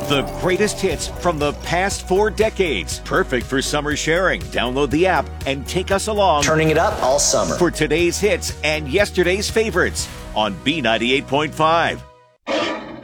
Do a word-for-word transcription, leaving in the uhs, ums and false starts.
The greatest hits from the past four decades. Perfect for summer sharing. Download the app and take us along. Turning it up all summer. For today's hits and yesterday's favorites on B ninety-eight point five.